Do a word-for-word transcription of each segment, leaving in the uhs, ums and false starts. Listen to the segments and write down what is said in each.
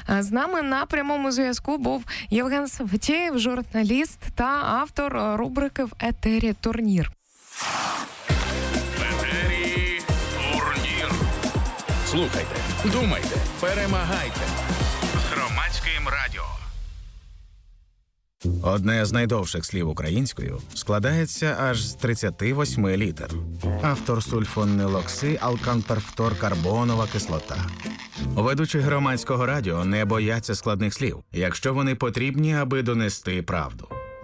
З нами на прямому зв'язку був Євген Саватєєв, журналіст та автор рубрики «В етері Турнір». В етері Турнір. Слухайте, думайте, перемагайте. З Громадським радіо. Одне з найдовших слів українською складається аж з тридцяти восьми літер. Автор сульфонилокси алканперфторкарбонова кислота. Ведучі Громадського радіо не бояться складних слів, якщо вони потрібні, аби донести правду.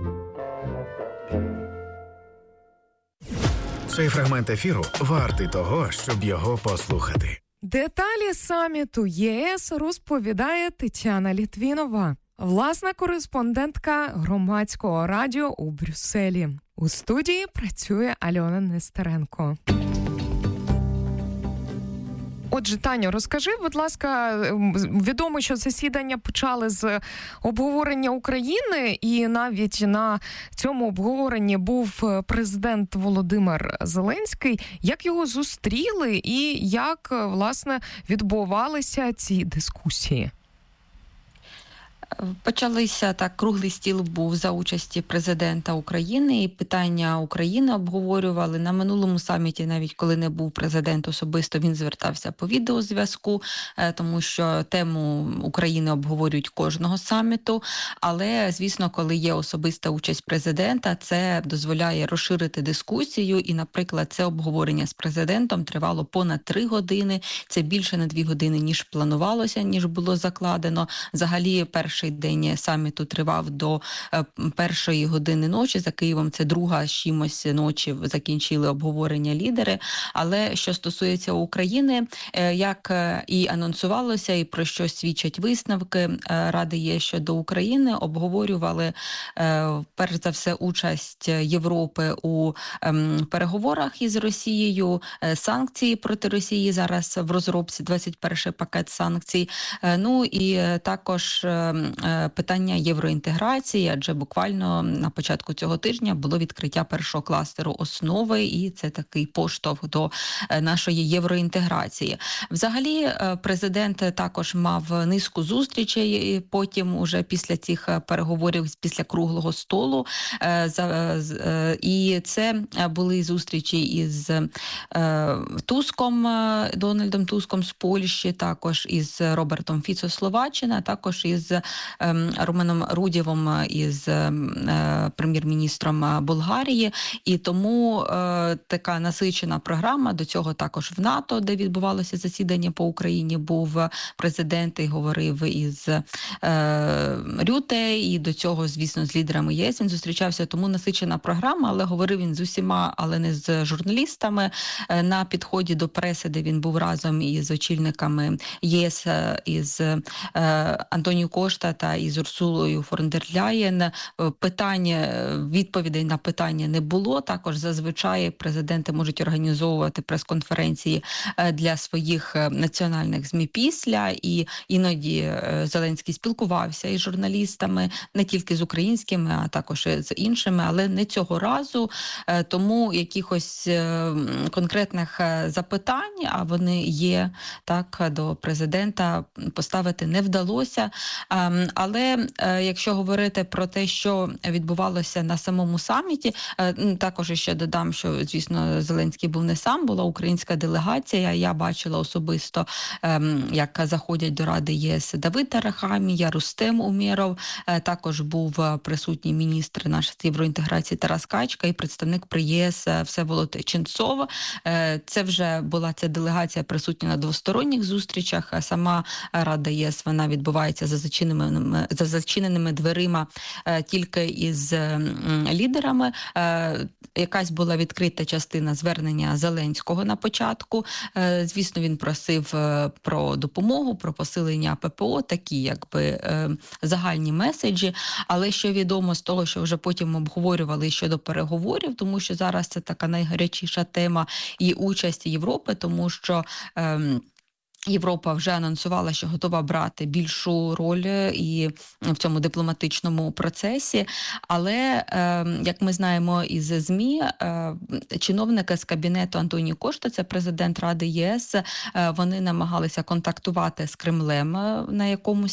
Цей фрагмент ефіру вартий того, щоб його послухати. Деталі саміту ЄС розповідає Тетяна Літвінова, власна кореспондентка Громадського радіо у Брюсселі. У студії працює Альона Нестеренко. Отже, Таню, розкажи, будь ласка, відомо, що засідання почали з обговорення України, і навіть на цьому обговоренні був президент Володимир Зеленський. Як його зустріли і як, власне, відбувалися ці дискусії? Почалися так, круглий стіл був за участі президента України, і питання України обговорювали. На минулому саміті, навіть коли не був президент особисто, він звертався по відеозв'язку, тому що тему України обговорюють кожного саміту. Але, звісно, коли є особиста участь президента, це дозволяє розширити дискусію. І, наприклад, це обговорення з президентом тривало понад три години. Це більше на дві години, ніж планувалося, ніж було закладено. Взагалі, перший Перший день саміту тривав до першої години ночі. За Києвом це друга з чимось ночі закінчили обговорення лідери. Але що стосується України, як і анонсувалося, і про що свідчать висновки Ради ЄС щодо України, обговорювали перш за все участь Європи у переговорах із Росією, санкції проти Росії зараз в розробці, двадцять перший пакет санкцій. Ну і також питання євроінтеграції, адже буквально на початку цього тижня було відкриття першого кластеру основи, і це такий поштовх до нашої євроінтеграції. Взагалі, президент також мав низку зустрічей, потім уже після цих переговорів, після круглого столу, і це були зустрічі із Туском, Дональдом Туском з Польщі, також із Робертом Фіцо Словаччина, також із Руменом Рудєвим, із прем'єр-міністром Болгарії. І тому е, така насичена програма. До цього також в НАТО, де відбувалося засідання по Україні, був президент і говорив із е, Рюте, і до цього, звісно, з лідерами ЄС він зустрічався. Тому насичена програма, але говорив він з усіма, але не з журналістами. Е, на підході до преси, де він був разом із очільниками ЄС, із е, Антоніо Кошта та із Урсулою фон дер Ляєн, питання, відповідей на питання не було. Також зазвичай президенти можуть організовувати прес-конференції для своїх національних ЗМІ після, і іноді Зеленський спілкувався із журналістами, не тільки з українськими, а також з іншими, але не цього разу. Тому якихось конкретних запитань, а вони є, так, до президента поставити не вдалося. Але якщо говорити про те, що відбувалося на самому саміті, також ще додам, що, звісно, Зеленський був не сам, була українська делегація. Я бачила особисто, як заходять до Ради ЄС Давид Арахамія, Рустем Умєров, також був присутній міністр наш з євроінтеграції Тарас Качка і представник при ЄС Всеволод Ченцов. Це вже була ця делегація присутня на двосторонніх зустрічах. Сама Рада ЄС, вона відбувається за зачиненими, за зачиненими дверима тільки із лідерами. Якась була відкрита частина звернення Зеленського на початку. Звісно, він просив про допомогу, про посилення ППО, такі якби загальні меседжі. Але що відомо з того, що вже потім обговорювали щодо переговорів, тому що зараз це така найгарячіша тема і участь Європи, тому що Європа вже анонсувала, що готова брати більшу роль і в цьому дипломатичному процесі. Але, як ми знаємо із ЗМІ, чиновники з кабінету Антоніо Кошта, це президент Ради ЄС, вони намагалися контактувати з Кремлем на якомусь